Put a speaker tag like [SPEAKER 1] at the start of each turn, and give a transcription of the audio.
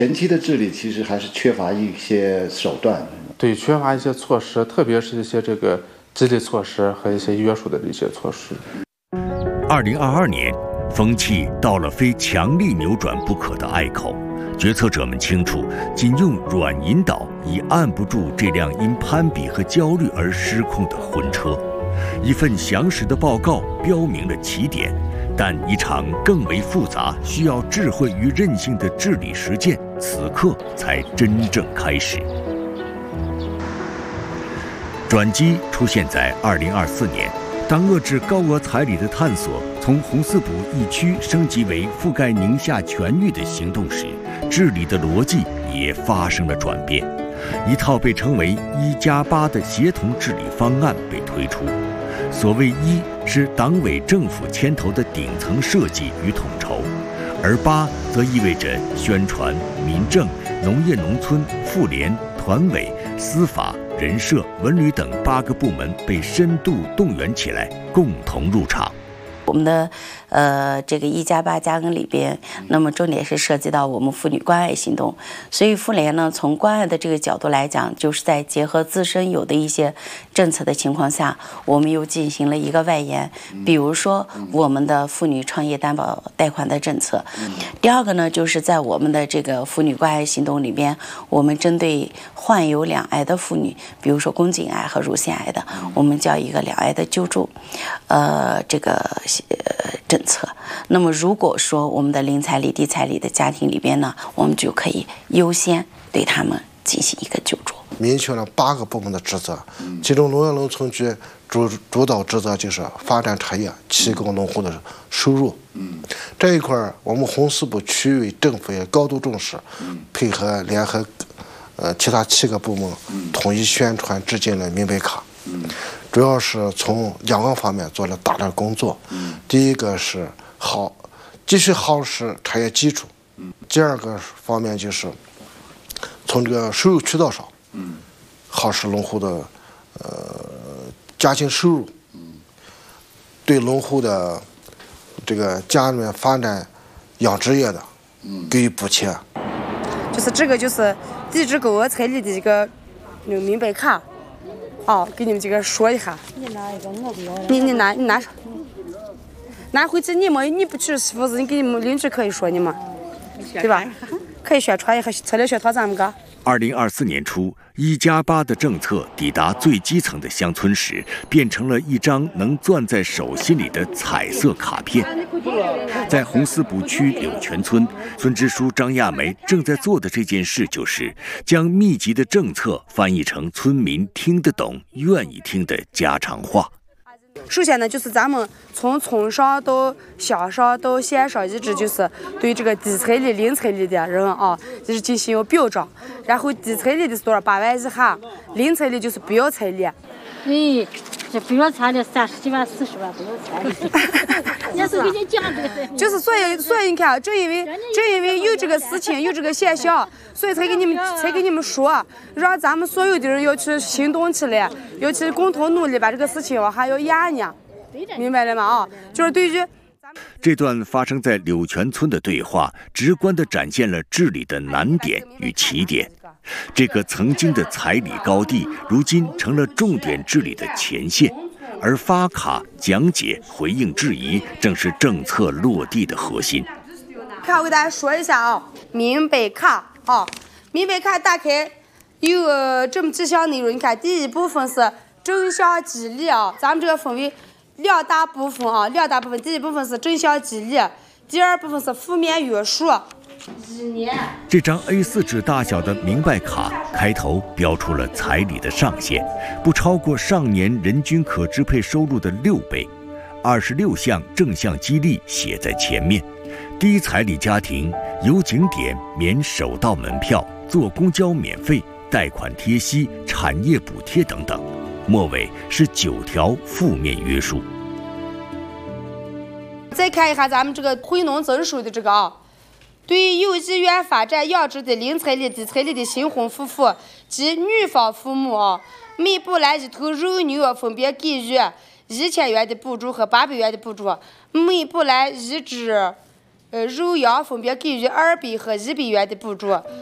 [SPEAKER 1] 前期的治理其实还是缺乏一些手段，
[SPEAKER 2] 对，缺乏一些措施，特别是一些这个激励措施和一些约束的一些措施。
[SPEAKER 3] 2022年，风气到了非强力扭转不可的隘口。决策者们清楚，仅用软引导已按不住这辆因攀比和焦虑而失控的婚车。一份详实的报告标明了起点，但一场更为复杂、需要智慧与韧性的治理实践，此刻才真正开始。转机出现在2024年。当遏制高额彩礼的探索从红四补一区升级为覆盖宁夏全域的行动时，治理的逻辑也发生了转变。一套被称为1+8的协同治理方案被推出。所谓1是党委政府牵头的顶层设计与统筹，而8则意味着宣传、民政、农业农村、妇联、团委、司法、人社、文旅等8个部门被深度动员起来，共同入场。
[SPEAKER 4] 我们的这个1+8加更里边，那么重点是涉及到我们妇女关爱行动，所以妇联呢，从关爱的这个角度来讲，就是在结合自身有的一些政策的情况下，我们又进行了一个外延，比如说我们的妇女创业担保贷款的政策。第二个呢，就是在我们的这个妇女关爱行动里边，我们针对患有两癌的妇女，比如说宫颈癌和乳腺癌的，我们叫一个两癌的救助，这个政策。那么如果说我们的零彩礼、低彩礼的家庭里边呢，我们就可以优先对他们进行一个救助。
[SPEAKER 5] 明确了8个部门的职责，其中农业农村局主导职责就是发展产业，提高农户的收入。这一块我们红四补区域政府也高度重视，配合联合其他7个部门统一宣传制定了明白卡。主要是从2个方面做了大量工作。第一个是继续夯实产业基础。第二个方面就是从这个收入渠道上，夯实农户的家庭收入，对农户的这个家里面发展养殖业的给予补贴。
[SPEAKER 6] 就是这个就是抵制高额彩礼的一个明白卡。给你们几个说一下。你拿一个，我不要。你拿回去你不娶媳妇子，你给你们邻居可以说你们，对吧？可以宣传一下，策略宣传咱们个。
[SPEAKER 3] 2024年初，1+8的政策抵达最基层的乡村时，变成了一张能攥在手心里的彩色卡片。在红四补区柳泉村，村支书张亚梅正在做的这件事，就是将密集的政策翻译成村民听得懂、愿意听的家常话。
[SPEAKER 6] 首先呢，就是咱们从村上到乡上到县上，一直就是对这个低彩礼、零彩礼的人就是进行有表彰。然后低彩礼的是多少？8万以下，零彩礼就是不要彩礼。
[SPEAKER 7] 这不要彩礼，30几万、40万不要彩礼。也是给你讲这个。
[SPEAKER 6] 就是所以你看，正因为有这个事情，有这个现象，所以才给你们说，让咱们所有的人要去行动起来，要去共同努力把这个事情往下要压呢，明白了吗？就是对于。
[SPEAKER 3] 这段发生在柳泉村的对话，直观地展现了治理的难点与起点。这个曾经的彩礼高地，如今成了重点治理的前线，而发卡、讲解、回应质疑，正是政策落地的核心。
[SPEAKER 6] 看，我给大家说一下明白卡明白卡打开有这么几项内容。你看，第一部分是正向激励咱们这个分为2大部分2大部分。第一部分是正向激励，第二部分是负面约束。
[SPEAKER 3] 这张 A4 纸大小的明白卡开头标出了彩礼的上限，不超过上年人均可支配收入的6倍。26项正向激励写在前面，低彩礼家庭游景点免首道门票，坐公交免费，贷款贴息、产业补贴等等。末尾是9条负面约束。
[SPEAKER 6] 再看一下咱们这个回农增收的这个对有意愿发展养殖的零彩礼、低彩礼的新婚夫妇及女方父母每捕来1头肉牛分别给予1000元的补助和800元的补助，每捕来1只肉羊分别给予200和100元的补助。